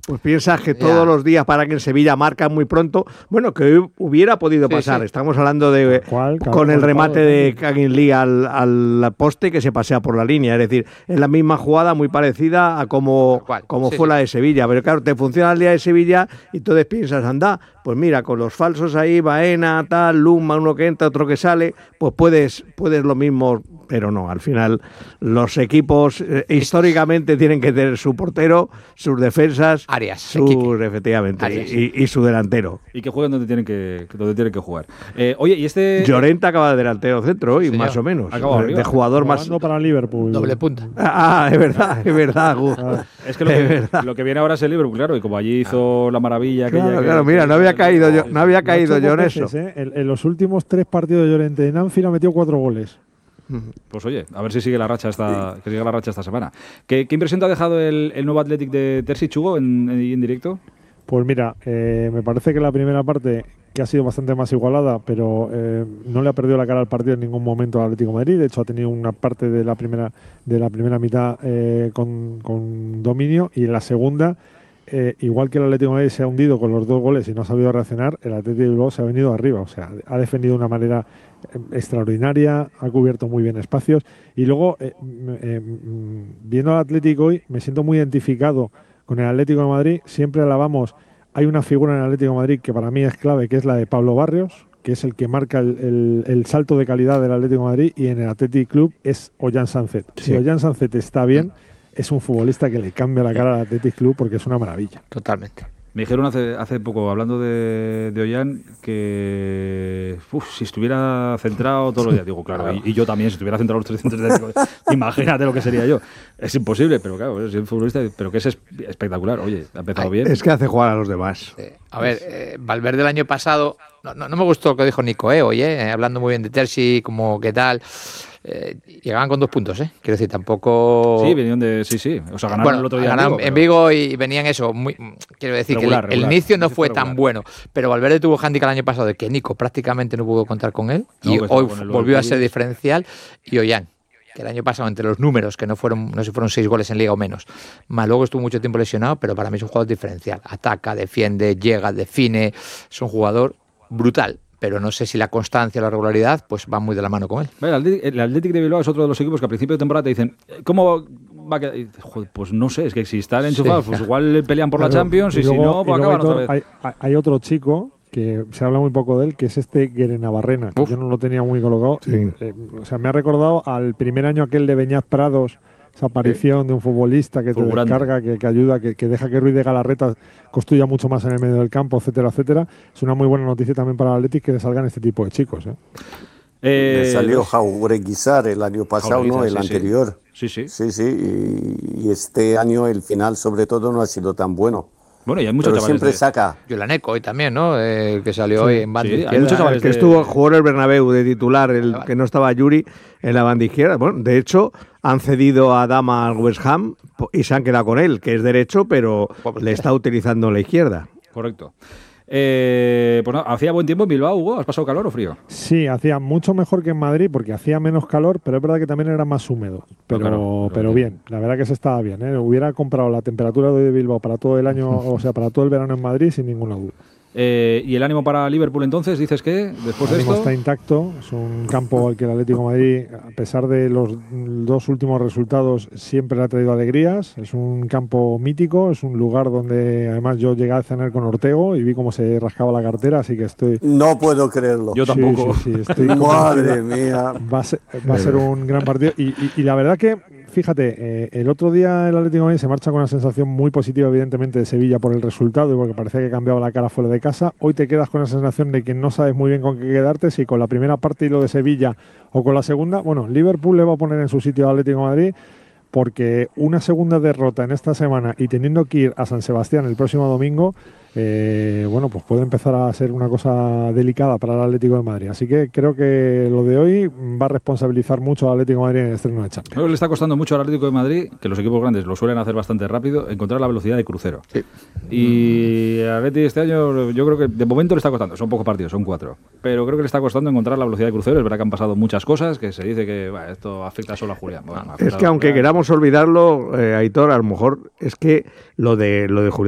Pues piensas que todos los días para que en Sevilla marcan muy pronto. Bueno, que hubiera podido pasar. Estamos hablando de con el remate de Kangin Lee al poste que se pasea por la línea. Es decir, es la misma jugada muy parecida a como fue la de Sevilla. Pero claro, te funciona el día de Sevilla y entonces piensas, anda, pues mira, con los falsos ahí, Baena, tal, Luma, uno que entra, otro que sale, pues puedes lo mismo. Pero no, al final los equipos históricamente tienen que tener su portero, sus defensas, efectivamente, y su delantero. Y que jueguen donde tienen que jugar. Oye, y este... Llorente acaba de delantero centro hoy, más o menos. De jugador más... para Liverpool. Doble punta. Es verdad, Gus. Es que lo que viene ahora es el Liverpool, claro, y como allí hizo la maravilla... Claro, mira, no había caído yo en eso. En los últimos 3 partidos de Llorente en Anfield ha metido 4 goles. Pues oye, a ver si sigue la racha esta semana. ¿Qué impresión te ha dejado el nuevo Athletic de Terzic, Hugo, en directo? Pues mira, me parece que la primera parte, que ha sido bastante más igualada, pero no le ha perdido la cara al partido en ningún momento al Atlético de Madrid. De hecho, ha tenido una parte de la primera mitad con dominio, y en la segunda, igual que el Atlético de Madrid se ha hundido con los 2 goles y no ha sabido reaccionar, el Atlético de Bilbao se ha venido arriba. O sea, ha defendido de una manera extraordinaria, ha cubierto muy bien espacios, y luego viendo al Atlético hoy me siento muy identificado con el Atlético de Madrid. Siempre alabamos, hay una figura en el Atlético de Madrid que para mí es clave, que es la de Pablo Barrios, que es el que marca el salto de calidad del Atlético de Madrid, y en el Athletic Club es Ollán Sánchez. Si Ollán Sánchez está bien, es un futbolista que le cambia la cara al Athletic Club, porque es una maravilla. Totalmente. Me dijeron hace poco, hablando de Ollán, que si estuviera centrado todos los días, digo, claro, y yo también, si estuviera centrado los 300 días, imagínate lo que sería yo. Es imposible, pero claro, es un futbolista, pero que es espectacular. Oye, ha empezado bien. Es que hace jugar a los demás. A ver, Valverde el año pasado, no me gustó lo que dijo Nico, hablando muy bien de Terzi, como qué tal. Llegaban con 2 puntos, quiero decir, tampoco... Sí, venían de... Sí, o sea, ganaron el otro día en Vigo y venían eso, quiero decir regular, que el inicio no fue tan bueno, pero Valverde tuvo handicap el año pasado de que Nico prácticamente no pudo contar con él, y hoy volvió a ser diferencial, y Ollán, que el año pasado entre los números, que no sé si fueron 6 goles en Liga o menos, más luego estuvo mucho tiempo lesionado, pero para mí es un jugador diferencial, ataca, defiende, llega, define, es un jugador brutal. Pero no sé si la constancia o la regularidad pues va muy de la mano con él. El Athletic de Bilbao es otro de los equipos que a principio de temporada te dicen ¿cómo va a quedar? Joder, pues no sé, es que si están enchufados, pues igual pelean por la Champions, y luego, si no, pues acaban otra vez. Hay otro chico que se habla muy poco de él, que es Guerenavarrena, que yo no lo tenía muy colocado. Sí. O sea, me ha recordado al primer año aquel de Beñat Prados, esa aparición de un futbolista que te descarga, que ayuda, que deja que Ruiz de Galarreta construya mucho más en el medio del campo, etcétera, etcétera. Es una muy buena noticia también para el Athletic que le salgan este tipo de chicos. Le salió Jauregui Guizar el año pasado, ¿no? El anterior. Sí. Y este año el final, sobre todo, no ha sido tan bueno. Bueno, y hay muchos pero chavales siempre saca. Yolaneco hoy también, ¿no? Que salió hoy en banda izquierda. Hay muchos chavales que jugó en el Bernabéu de titular, que no estaba Yuri en la banda izquierda. Bueno, de hecho, han cedido a Dama al West Ham y se han quedado con él, que es derecho, pero le está utilizando la izquierda. Correcto. Pues no, ¿hacía buen tiempo en Bilbao, Hugo? ¿Has pasado calor o frío? Sí, hacía mucho mejor que en Madrid, porque hacía menos calor, pero es verdad que también era más húmedo. Pero bien, la verdad que se estaba bien. Hubiera comprado la temperatura de Bilbao para todo el año, o sea, para todo el verano en Madrid, sin ninguna duda. ¿Y el ánimo para Liverpool entonces? ¿Dices que después de esto? Está intacto, es un campo al que el Atlético de Madrid, a pesar de los 2 últimos resultados, siempre le ha traído alegrías. Es un campo mítico, es un lugar donde además yo llegué a cenar con Ortego y vi cómo se rascaba la cartera, así que estoy... No puedo creerlo. Yo tampoco. Sí, estoy Madre mía. Va a ser un gran partido y la verdad que, fíjate, el otro día el Atlético de Madrid se marcha con una sensación muy positiva, evidentemente, de Sevilla por el resultado y porque parecía que cambiaba la cara fuera de casa. Hoy te quedas con la sensación de que no sabes muy bien con qué quedarte, si con la primera parte y lo de Sevilla o con la segunda. Bueno, Liverpool le va a poner en su sitio al Atlético de Madrid, porque una segunda derrota en esta semana y teniendo que ir a San Sebastián el próximo domingo, bueno, pues puede empezar a ser una cosa delicada para el Atlético de Madrid. Así que creo que lo de hoy va a responsabilizar mucho al Atlético de Madrid en el estreno de Champions. Creo que le está costando mucho al Atlético de Madrid, que los equipos grandes lo suelen hacer bastante rápido, encontrar la velocidad de crucero. Sí. Y al Atlético este año yo creo que de momento le está costando, son pocos partidos, son 4, pero creo que le está costando encontrar la velocidad de crucero. Es verdad que han pasado muchas cosas, que se dice que esto afecta solo a Julián. Bueno, es que aunque queramos olvidarlo, Aitor, a lo mejor es que lo de Julián